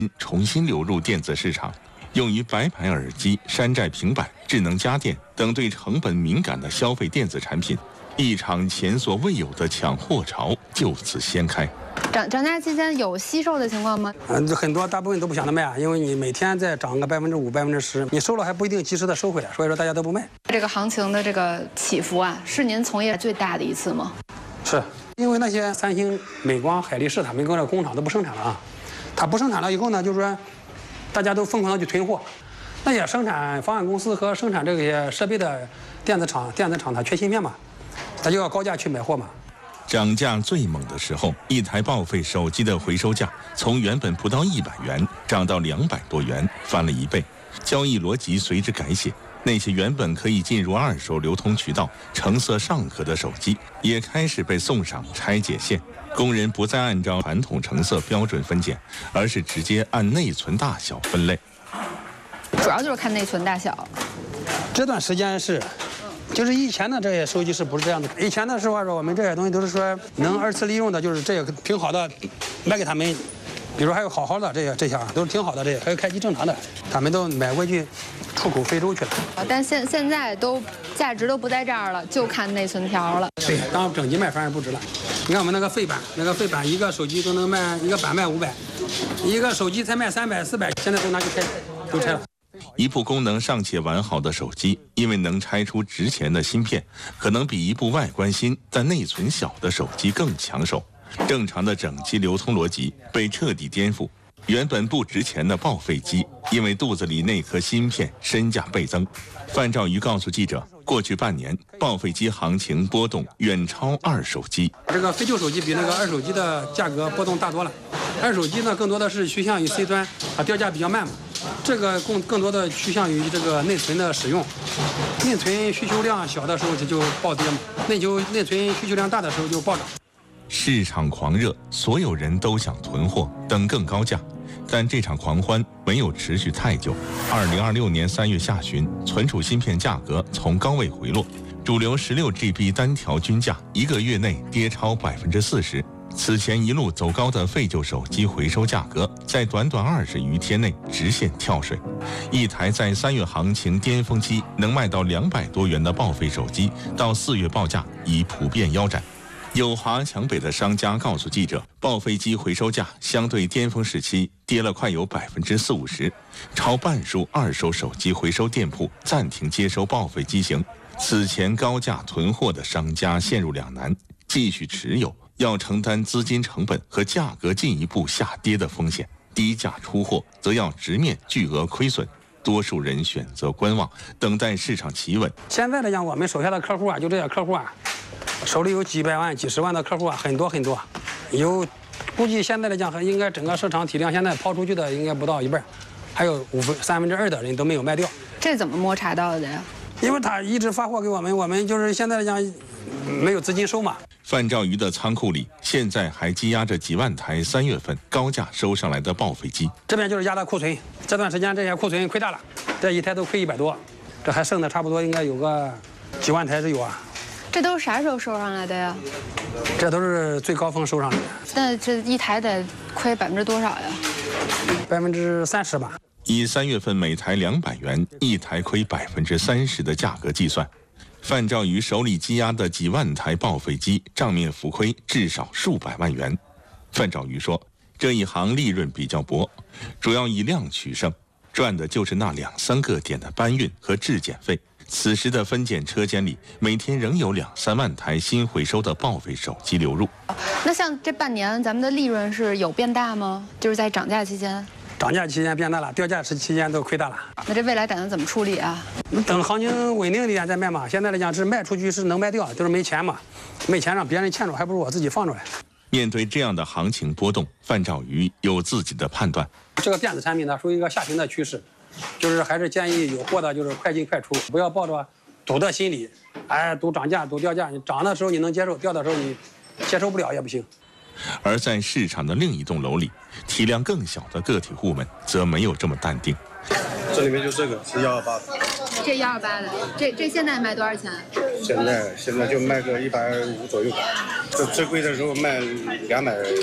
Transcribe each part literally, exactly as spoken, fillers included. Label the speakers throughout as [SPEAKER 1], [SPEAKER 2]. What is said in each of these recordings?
[SPEAKER 1] 重新流入电子市场，用于白牌耳机、山寨平板、智能家电等对成本敏感的消费电子产品，一场前所未有的抢货潮就此掀开。
[SPEAKER 2] 涨涨价期间有惜售的情况吗？
[SPEAKER 3] 嗯，很多大部分都不想着卖啊，因为你每天再涨个百分之五、百分之十，你收了还不一定及时的收回来，所以说大家都不卖。
[SPEAKER 2] 这个行情的这个起伏啊，是您从业最大的一次吗？
[SPEAKER 3] 是，因为那些三星、美光、海力士他们跟这工厂都不生产了啊，它不生产了以后呢，就是说大家都疯狂的去囤货，那些生产方案公司和生产这些设备的电子厂、电子厂它缺芯片嘛，它就要高价去买货嘛。
[SPEAKER 1] 涨价最猛的时候，一台报废手机的回收价从原本不到一百元涨到两百多元，翻了一倍。交易逻辑随之改写，那些原本可以进入二手流通渠道、成色尚可的手机，也开始被送上拆解线。工人不再按照传统成色标准分拣，而是直接按内存大小分类。
[SPEAKER 2] 主要就是看内存大小。
[SPEAKER 3] 这段时间是。就是以前的这些手机是不是这样的？以前的时候说我们这些东西都是说能二次利用的，就是这些挺好的，卖给他们。比如还有好好的这些这些都是挺好的，这些还有开机正常的，他们都买回去出口非洲去了。
[SPEAKER 2] 但现现在都价值都不在这儿了，就看内存条了。
[SPEAKER 3] 对，当整机卖反而不值了。你看我们那个废板，那个废板一个手机都能卖一个板卖五百，一个手机才卖三百四百，现在都拿去拆，都拆了。
[SPEAKER 1] 一部功能尚且完好的手机，因为能拆出值钱的芯片，可能比一部外观新但内存小的手机更抢手。正常的整机流通逻辑被彻底颠覆。原本不值钱的报废机，因为肚子里那颗芯片身价倍增。范兆瑜告诉记者，过去半年报废机行情波动远超二手机。
[SPEAKER 3] 这个废旧手机比那个二手机的价格波动大多了。二手机呢，更多的是趋向于 C 端，啊，掉价比较慢嘛。这个更更多的趋向于这个内存的使用，内存需求量小的时候它就暴跌嘛，内求内存需求量大的时候就暴涨。
[SPEAKER 1] 市场狂热，所有人都想囤货，等更高价。但这场狂欢没有持续太久。二零二六年三月下旬，存储芯片价格从高位回落，主流十六 G B 单条均价一个月内跌超百分之四十。此前一路走高的废旧手机回收价格，在短短二十余天内直线跳水。一台在三月行情巅峰期能卖到两百多元的报废手机，到四月报价已普遍腰斩。有华强北的商家告诉记者，报废机回收价相对巅峰时期跌了快有百分之四五十，超半数二手手机回收店铺暂停接收报废机型。此前高价囤货的商家陷入两难：继续持有，要承担资金成本和价格进一步下跌的风险；低价出货，则要直面巨额亏损。多数人选择观望，等待市场企稳。
[SPEAKER 3] 现在来讲，我们手下的客户啊，就这些客户啊，手里有几百万、几十万的客户啊，很多很多。有，估计现在来讲，应该整个市场体量现在抛出去的应该不到一半，还有五分三分之二的人都没有卖掉。
[SPEAKER 2] 这怎么摸查到的呀？
[SPEAKER 3] 因为他一直发货给我们，我们就是现在来讲没有资金收嘛。
[SPEAKER 1] 范兆瑜的仓库里现在还积压着几万台三月份高价收上来的报废机，
[SPEAKER 3] 这边就是压的库存。这段时间这些库存亏大了，这一台都亏一百多，这还剩的差不多应该有个几万台是有啊。
[SPEAKER 2] 这都是啥时候收上来的呀？
[SPEAKER 3] 这都是最高峰收上来的。
[SPEAKER 2] 那这一台得亏百分之多少呀？
[SPEAKER 3] 百分之三十吧。
[SPEAKER 1] 以三月份每台两百元，一台亏百分之三十的价格计算，范兆瑜手里积压的几万台报废机账面浮亏至少数百万元。范兆瑜说，这一行利润比较薄，主要以量取胜，赚的就是那两三个点的搬运和质检费。此时的分拣车间里，每天仍有两三万台新回收的报废手机流入。
[SPEAKER 2] 那像这半年咱们的利润是有变大吗？就是在涨价期间。
[SPEAKER 3] 涨价期间变大了，掉价期间都亏大了。
[SPEAKER 2] 那这未来打算怎么处理啊？
[SPEAKER 3] 等行情稳定一点再卖嘛。现在来讲是卖出去是能卖掉，就是没钱嘛，没钱让别人欠着，还不如我自己放出来。
[SPEAKER 1] 面对这样的行情波动，范兆瑜有自己的判断。
[SPEAKER 3] 这个电子产品呢，属于一个下行的趋势，就是还是建议有货的，就是快进快出，不要抱着赌的心理，哎，赌涨价，赌掉价。你涨的时候你能接受，掉的时候你接受不了也不行。
[SPEAKER 1] 而在市场的另一栋楼里，体量更小的个体户们则没有这么淡定。
[SPEAKER 4] 这里面就这个是幺二八的，
[SPEAKER 2] 这幺二八的，这这现在卖多少钱？
[SPEAKER 4] 现在现在就卖个一百五左右吧。这最贵的时候卖两百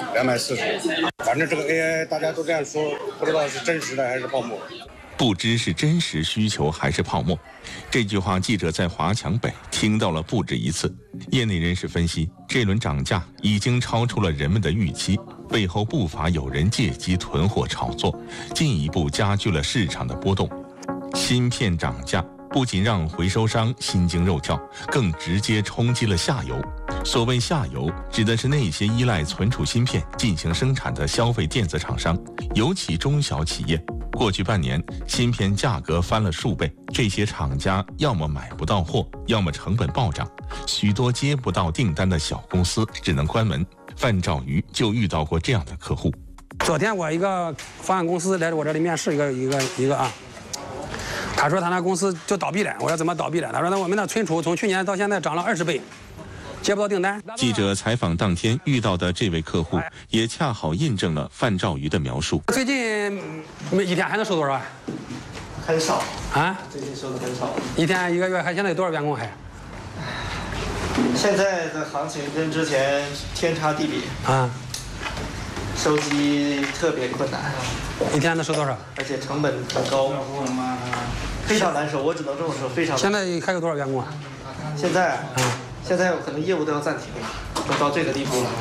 [SPEAKER 4] 两百四十。反正这个 A I 大家都这样说，不知道是真实的还是泡沫。
[SPEAKER 1] 不知是真实需求还是泡沫，这句话记者在华强北听到了不止一次。业内人士分析，这轮涨价已经超出了人们的预期，背后不乏有人借机囤货炒作，进一步加剧了市场的波动。芯片涨价不仅让回收商心惊肉跳，更直接冲击了下游。所谓下游，指的是那些依赖存储芯片进行生产的消费电子厂商，尤其中小企业。过去半年，芯片价格翻了数倍，这些厂家要么买不到货，要么成本暴涨，许多接不到订单的小公司只能关门。范兆瑜就遇到过这样的客户。
[SPEAKER 3] 昨天我一个方案公司来我这里面试一个一个一个啊，他说他那公司就倒闭了。我说怎么倒闭了？他说那我们的存储从去年到现在涨了二十倍。接不到订单。
[SPEAKER 1] 记者采访当天遇到的这位客户，也恰好印证了范兆瑜的描述。
[SPEAKER 3] 最近一天还能收多少啊？
[SPEAKER 5] 很少
[SPEAKER 3] 啊，
[SPEAKER 5] 最近收的很少。
[SPEAKER 3] 一天一个月还现在有多少员工还？
[SPEAKER 5] 现在的行情跟之前天差地别
[SPEAKER 3] 啊，
[SPEAKER 5] 收机特别困难。
[SPEAKER 3] 一天能收多少？
[SPEAKER 5] 而且成本很高，非常难收。我只能这么说，非常难收。
[SPEAKER 3] 现在还有多少员工啊？
[SPEAKER 5] 现在啊。
[SPEAKER 3] 嗯
[SPEAKER 5] 现在可能业务都要暂停了，都到这个地步了。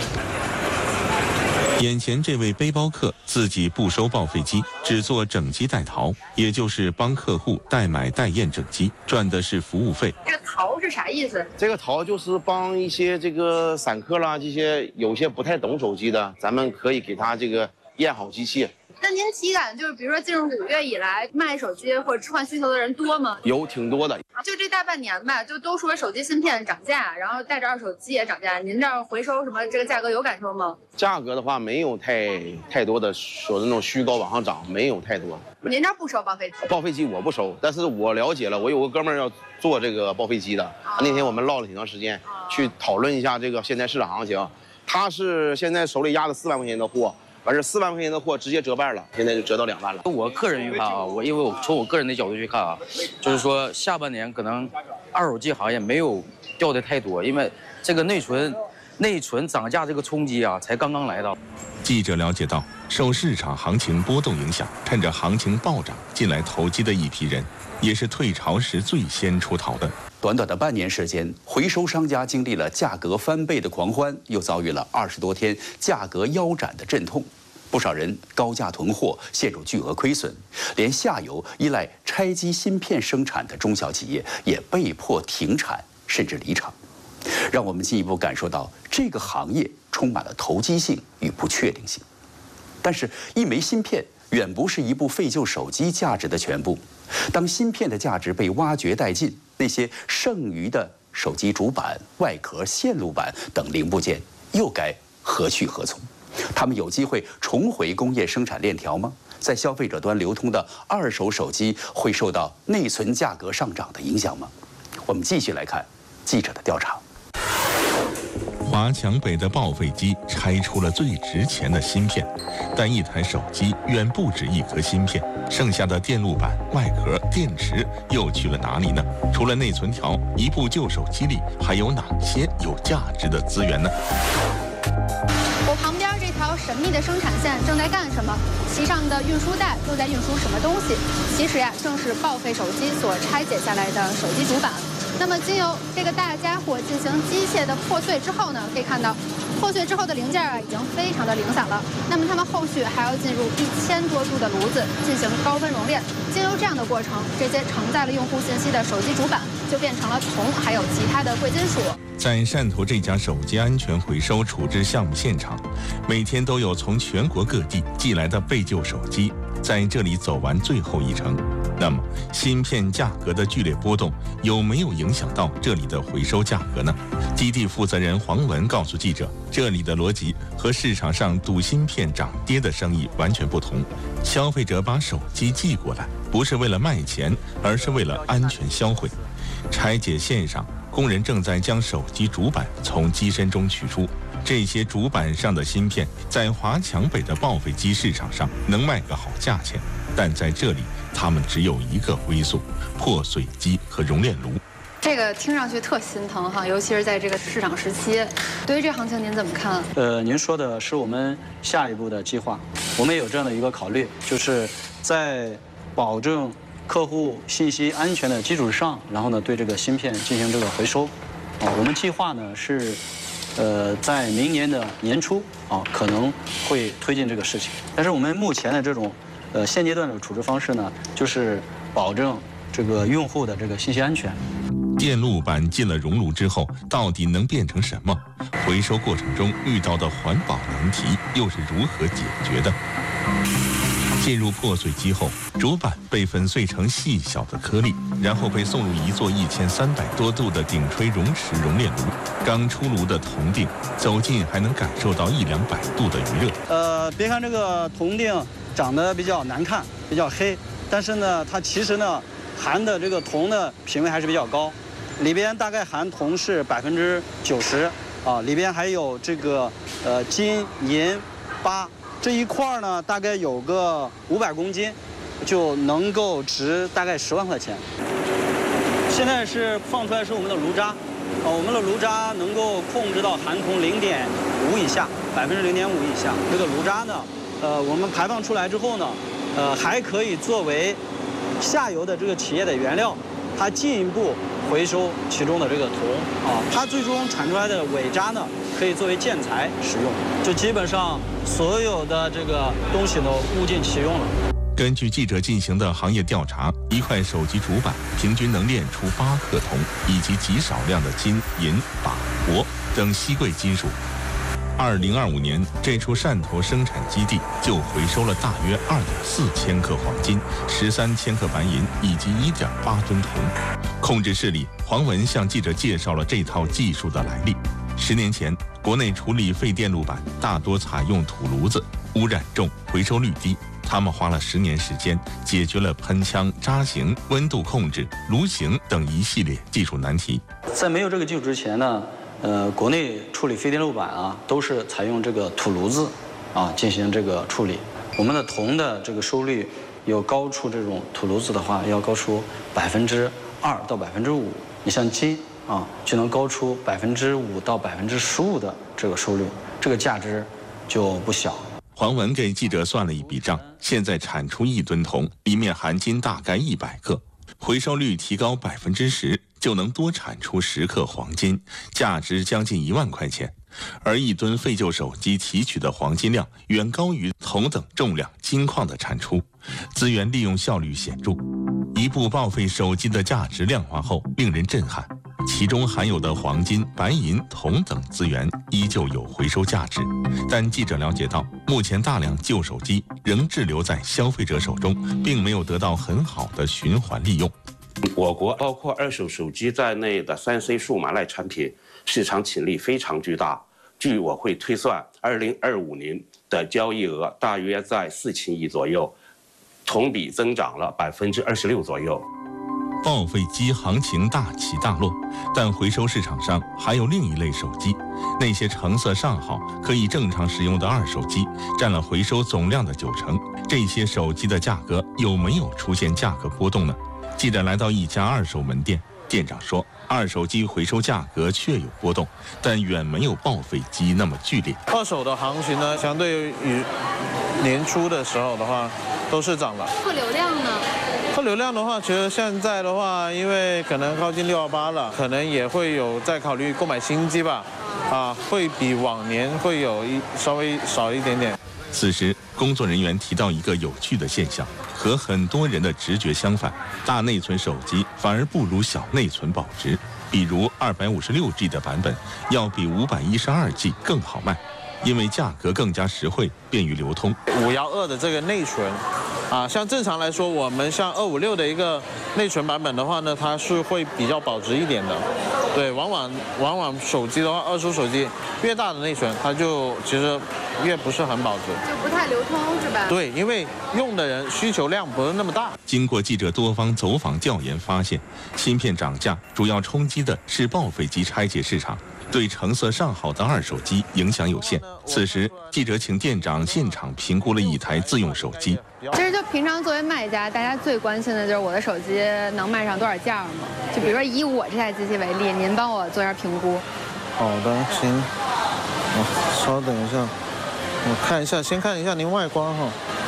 [SPEAKER 1] 眼前这位背包客自己不收报废机，只做整机代淘，也就是帮客户代买代验整机，赚的是服务费。
[SPEAKER 2] 这个淘是啥意思？
[SPEAKER 6] 这个淘就是帮一些这个散客啦，这些有些不太懂手机的，咱们可以给他这个验好机器。
[SPEAKER 2] 那您体感就是，比如说进入五月以来，卖手机或者置换需求的人多吗？
[SPEAKER 6] 有挺多的。
[SPEAKER 2] 就这大半年吧，就都说手机芯片涨价，然后带着二手机也涨价。您这儿回收什么这个价格有感受吗？
[SPEAKER 6] 价格的话没有太太多的说的那种虚高往上涨，没有太多。
[SPEAKER 2] 您这儿不收报废机？
[SPEAKER 6] 报废机我不收，但是我了解了，我有个哥们儿要做这个报废机的，啊、那天我们唠了挺长时间，啊、去讨论一下这个现在市场行情。他是现在手里压了四万块钱的货。完事四万块钱的货直接折半了，现在就折到两万了。
[SPEAKER 7] 我个人预判啊，我因为我从我个人的角度去看啊，就是说下半年可能二手机行业没有掉的太多，因为这个内存内存涨价这个冲击啊才刚刚来到。
[SPEAKER 1] 记者了解到，受市场行情波动影响，趁着行情暴涨进来投机的一批人，也是退潮时最先出逃的。
[SPEAKER 8] 短短的半年时间，回收商家经历了价格翻倍的狂欢，又遭遇了二十多天价格腰斩的阵痛。不少人高价囤货，陷入巨额亏损，连下游依赖拆机芯片生产的中小企业也被迫停产甚至离场。让我们进一步感受到这个行业充满了投机性与不确定性。但是，一枚芯片远不是一部废旧手机价值的全部。当芯片的价值被挖掘殆尽，那些剩余的手机主板、外壳、线路板等零部件又该何去何从？他们有机会重回工业生产链条吗？在消费者端流通的二手手机会受到内存价格上涨的影响吗？我们继续来看记者的调查。
[SPEAKER 1] 华强北的报废机拆出了最值钱的芯片，但一台手机远不止一颗芯片，剩下的电路板、外壳、电池又去了哪里呢？除了内存条，一部旧手机里还有哪些有价值的资源呢？
[SPEAKER 2] 我旁边这条神秘的生产线正在干什么？其上的运输带又在运输什么东西？其实呀，正是报废手机所拆解下来的手机主板。那么，经由这个大家伙进行机械的破碎之后呢，可以看到，破碎之后的零件啊，已经非常的零散了。那么，它们后续还要进入一千多度的炉子进行高温熔炼。经由这样的过程，这些承载了用户信息的手机主板就变成了铜，还有其他的贵金属。
[SPEAKER 1] 在汕头这家手机安全回收处置项目现场，每天都有从全国各地寄来的废旧手机在这里走完最后一程。那么，芯片价格的剧烈波动有没有影响到这里的回收价格呢？基地负责人黄文告诉记者，这里的逻辑和市场上赌芯片涨跌的生意完全不同。消费者把手机寄过来，不是为了卖钱，而是为了安全销毁。拆解线上，工人正在将手机主板从机身中取出。这些主板上的芯片，在华强北的报废机市场上能卖个好价钱，但在这里，它们只有一个归宿：破碎机和熔炼炉。
[SPEAKER 2] 这个听上去特心疼哈，尤其是在这个市场时期。对于这行情您怎么看？
[SPEAKER 9] 呃，您说的是我们下一步的计划，我们也有这样的一个考虑，就是在保证客户信息安全的基础上，然后呢对这个芯片进行这个回收。啊，我们计划呢是，呃，在明年的年初啊可能会推进这个事情。但是我们目前的这种呃现阶段的处置方式呢，就是保证这个用户的这个信息安全。
[SPEAKER 1] 电路板进了熔炉之后，到底能变成什么？回收过程中遇到的环保难题又是如何解决的？进入破碎机后，主板被粉碎成细小的颗粒，然后被送入一座一千三百多度的鼎吹熔池熔炼炉。刚出炉的铜锭，走近还能感受到一两百度的余热。
[SPEAKER 9] 呃，别看这个铜锭长得比较难看，比较黑，但是呢，它其实呢含的这个铜的品位还是比较高。里边大概含铜是百分之九十啊，里边还有这个呃金银八这一块呢，大概有个五百公斤，就能够值大概十万块钱。现在是放出来是我们的炉渣，啊，我们的炉渣能够控制到含铜零点五以下，百分之零点五以下。这个炉渣呢，呃，我们排放出来之后呢，呃，还可以作为下游的这个企业的原料，它进一步回收其中的这个铜啊，它最终产出来的尾渣呢，可以作为建材使用，就基本上所有的这个东西都物尽其用了。
[SPEAKER 1] 根据记者进行的行业调查，一块手机主板平均能炼出八克铜，以及极少量的金、银、钯、铂等稀贵金属。二零二五年，这处汕头生产基地就回收了大约二点四千克黄金、十三千克白银以及一点八吨铜。控制室里，黄文向记者介绍了这套技术的来历。十年前，国内处理废电路板大多采用土炉子，污染重，回收率低。他们花了十年时间，解决了喷枪、扎型、温度控制、炉型等一系列技术难题。
[SPEAKER 9] 在没有这个技术之前呢，呃，国内处理废电路板啊，都是采用这个土炉子啊进行这个处理。我们的铜的这个收率有高出这种土炉子的话，要高出百分之二到百分之五。你像金啊，就能高出百分之五到百分之十五的这个收率，这个价值就不小。
[SPEAKER 1] 黄文给记者算了一笔账，现在产出一吨铜，里面含金大概一百克，回收率提高百分之十，就能多产出十克黄金，价值将近一万块钱。而一吨废旧手机提取的黄金量远高于同等重量金矿的产出，资源利用效率显著。一部报废手机的价值量化后令人震撼，其中含有的黄金、白银、铜等资源依旧有回收价值，但记者了解到，目前大量旧手机仍滞留在消费者手中，并没有得到很好的循环利用。
[SPEAKER 10] 我国包括二手手机在内的三 C 数码类产品市场潜力非常巨大。据我会推算，二零二五年的交易额大约在四千亿左右，同比增长了百分之二十六左右。
[SPEAKER 1] 报废机行情大起大落，但回收市场上还有另一类手机，那些成色上好、可以正常使用的二手机，占了回收总量的九成。这些手机的价格有没有出现价格波动呢？记者来到一家二手门店，店长说，二手机回收价格确有波动，但远没有报废机那么剧烈。
[SPEAKER 11] 二手的行情呢，相对于年初的时候的话，都是涨了。
[SPEAKER 2] 客流量呢？
[SPEAKER 11] 客流量的话，其实现在的话，因为可能靠近六幺八了，可能也会有在考虑购买新机吧，啊，会比往年会有一稍微少一点点。
[SPEAKER 1] 此时，工作人员提到一个有趣的现象，和很多人的直觉相反，大内存手机反而不如小内存保值。比如二百五十六 G 的版本要比五百一十二 G 更好卖，因为价格更加实惠，便于流通。
[SPEAKER 11] 五幺二的这个内存，啊，像正常来说，我们像二五六的一个内存版本的话呢，它是会比较保值一点的。对，往往往往手机的话，二手手机越大的内存，它就其实越不是很保值，
[SPEAKER 2] 就不太流通，是吧？
[SPEAKER 11] 对，因为用的人需求量不是那么大。
[SPEAKER 1] 经过记者多方走访调研发现，芯片涨价主要冲击的是报废机拆解市场。 对成色尚好的二手机影响有限。此时，记者请店长现场评估了一台自用手机。
[SPEAKER 2] 其实就平常作为卖家，大家最关心的就是我的手机能卖上多少价嘛？就比如说以我这台机器为例，您帮我做一下评估。
[SPEAKER 11] 好的，行。哦，稍等一下，我看一下，先看一下您外观哈。